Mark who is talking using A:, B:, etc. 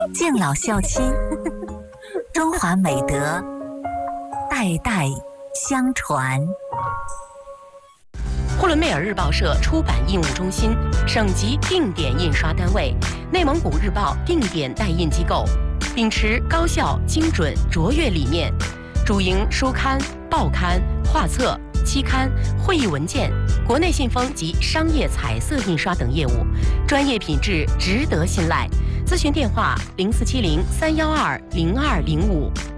A: 敬老孝亲，中华美德代代相传。
B: 呼伦贝尔日报社出版印务中心，省级定点印刷单位，内蒙古日报定点代印机构，秉持高效、精准、卓越理念，主营书刊、报刊、画册、期刊、会议文件、国内信封及商业彩色印刷等业务，专业品质值得信赖。咨询电话：0470-312-0205。